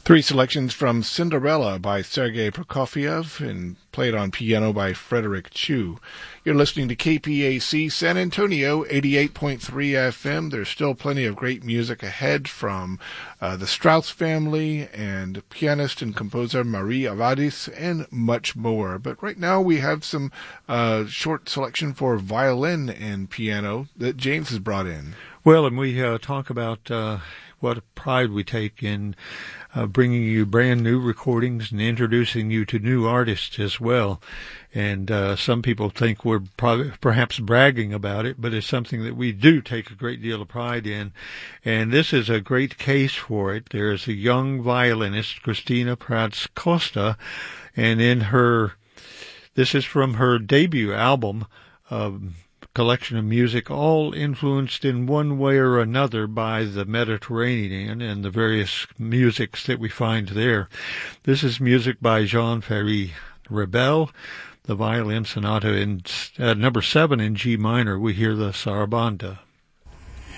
Three selections from Cinderella by Sergei Prokofiev and played on piano by Frederick Chu. You're listening to KPAC San Antonio, 88.3 FM. There's still plenty of great music ahead from the Strauss family and pianist and composer Marie Avadis and much more. But right now we have some short selection for violin and piano that James has brought in. Well, and we talk about what pride we take in bringing you brand new recordings and introducing you to new artists as well. And some people think we're perhaps bragging about it, but it's something that we do take a great deal of pride in. And this is a great case for it. There's a young violinist, Christina Prats Costa, and this is from her debut album, collection of music, all influenced in one way or another by the Mediterranean and the various musics that we find there. This is music by Jean-Ferry Rebel, the violin sonata in number 7 in G minor. We hear the Sarabanda.